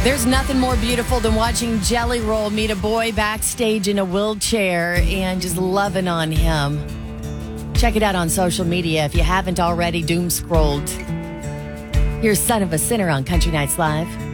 There's nothing more beautiful than watching Jelly Roll meet a boy backstage in a wheelchair and just loving on him. Check it out on social media if you haven't already doom scrolled. Here's Son of a Sinner on Country Nights Live.